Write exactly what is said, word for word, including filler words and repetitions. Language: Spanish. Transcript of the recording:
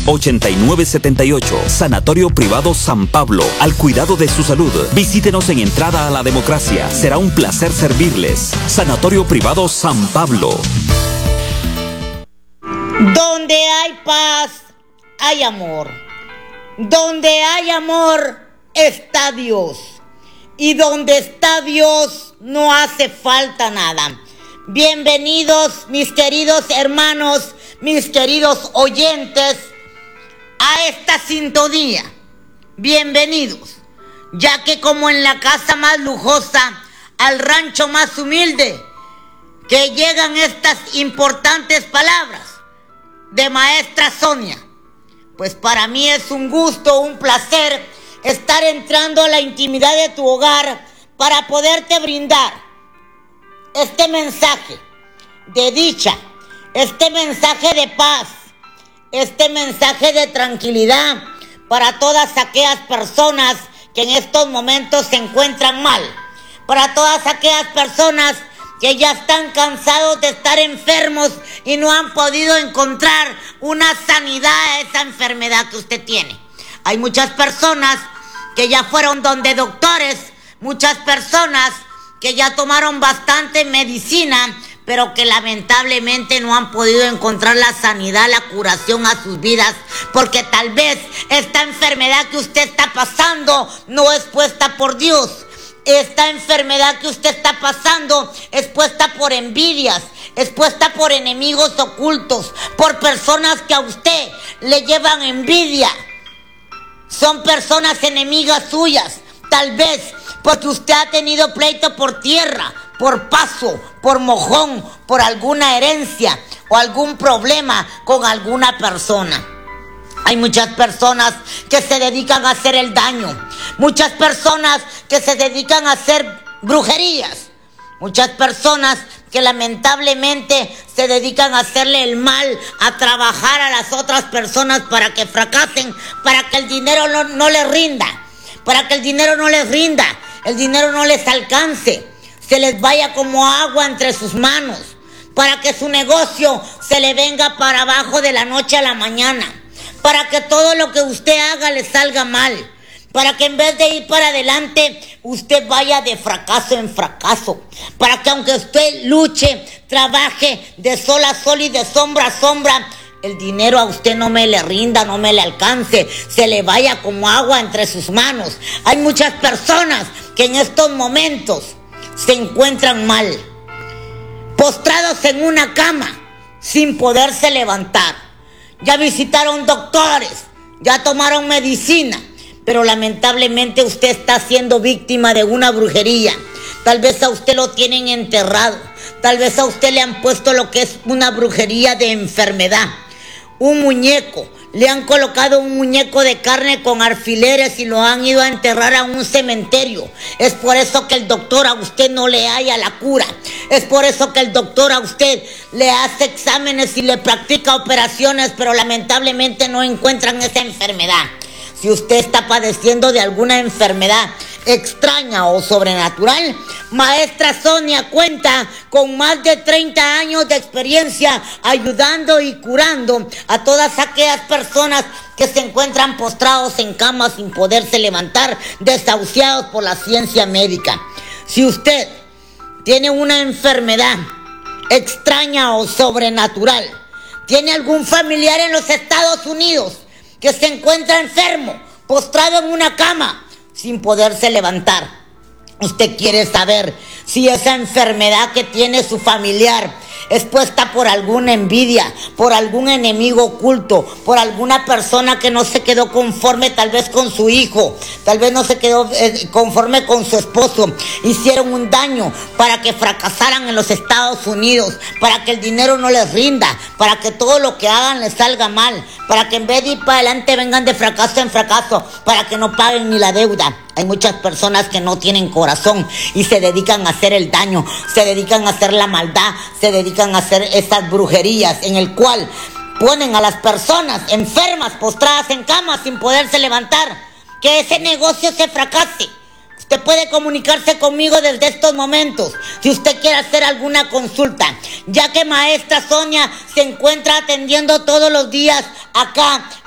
ochenta y nueve setenta y ocho. Sanatorio Privado San Pablo, al cuidado de su salud. Visítenos en Entrada a la Democracia. Será un placer servirles. Sanatorio Privado San Pablo. Donde hay paz, hay amor. Donde hay amor, está Dios. Y donde está Dios, no hace falta nada. Bienvenidos, mis queridos hermanos, mis queridos oyentes, a esta sintonía. Bienvenidos, ya que como en la casa más lujosa, al rancho más humilde, que llegan estas importantes palabras de maestra Sonia. Pues para mí es un gusto, un placer estar entrando a la intimidad de tu hogar para poderte brindar este mensaje de dicha, este mensaje de paz, este mensaje de tranquilidad para todas aquellas personas que en estos momentos se encuentran mal, para todas aquellas personas que ya están cansados de estar enfermos y no han podido encontrar una sanidad a esa enfermedad que usted tiene. Hay muchas personas que ya fueron donde doctores, muchas personas que ya tomaron bastante medicina, pero que lamentablemente no han podido encontrar la sanidad, la curación a sus vidas, porque tal vez esta enfermedad que usted está pasando no es puesta por Dios. Esta enfermedad que usted está pasando es puesta por envidias, es puesta por enemigos ocultos, por personas que a usted le llevan envidia. Son personas enemigas suyas, tal vez porque usted ha tenido pleito por tierra, por paso, por mojón, por alguna herencia o algún problema con alguna persona. Hay muchas personas que se dedican a hacer el daño, muchas personas que se dedican a hacer brujerías, muchas personas que lamentablemente se dedican a hacerle el mal, a trabajar a las otras personas para que fracasen, para que el dinero no, no les rinda, para que el dinero no les rinda, el dinero no les alcance, se les vaya como agua entre sus manos, para que su negocio se le venga para abajo de la noche a la mañana, para que todo lo que usted haga le salga mal, para que en vez de ir para adelante, usted vaya de fracaso en fracaso, para que aunque usted luche, trabaje de sol a sol y de sombra a sombra, el dinero a usted no me le rinda, no me le alcance, se le vaya como agua entre sus manos. Hay muchas personas que en estos momentos se encuentran mal, postrados en una cama, sin poderse levantar. Ya visitaron doctores, ya tomaron medicina, pero lamentablemente usted está siendo víctima de una brujería. Tal vez a usted lo tienen enterrado, tal vez a usted le han puesto lo que es una brujería de enfermedad. Un muñeco, le han colocado un muñeco de carne con alfileres y lo han ido a enterrar a un cementerio. Es por eso que el doctor a usted no le halla la cura. Es por eso que el doctor a usted le hace exámenes y le practica operaciones, pero lamentablemente no encuentran esa enfermedad. Si usted está padeciendo de alguna enfermedad extraña o sobrenatural, maestra Sonia cuenta con más de treinta años de experiencia ayudando y curando a todas aquellas personas que se encuentran postrados en camas sin poderse levantar, desahuciados por la ciencia médica. Si usted tiene una enfermedad extraña o sobrenatural, tiene algún familiar en los Estados Unidos que se encuentra enfermo, postrado en una cama, sin poderse levantar, usted quiere saber si esa enfermedad que tiene su familiar es puesta por alguna envidia, por algún enemigo oculto, por alguna persona que no se quedó conforme tal vez con su hijo, tal vez no se quedó eh, conforme con su esposo, hicieron un daño para que fracasaran en los Estados Unidos, para que el dinero no les rinda, para que todo lo que hagan les salga mal, para que en vez de ir para adelante vengan de fracaso en fracaso, para que no paguen ni la deuda. Hay muchas personas que no tienen corazón y se dedican a hacer el daño, se dedican a hacer la maldad, se dedican a hacer esas brujerías en el cual ponen a las personas enfermas, postradas en camas sin poderse levantar, que ese negocio se fracase. Usted puede comunicarse conmigo desde estos momentos si usted quiere hacer alguna consulta, ya que maestra Sonia se encuentra atendiendo todos los días acá